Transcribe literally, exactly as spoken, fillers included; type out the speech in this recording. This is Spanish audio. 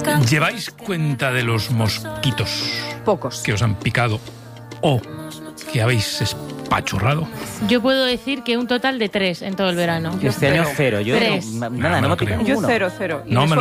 ¿Lleváis cuenta de los mosquitos Pocos. que os han picado o que habéis espachurrado? Yo puedo decir que un total de tres en todo el verano. Yo este año cero. Yo Tres. no, No, nada, no no me lo ha picado creo. Yo ninguno. cero, cero. Y No me me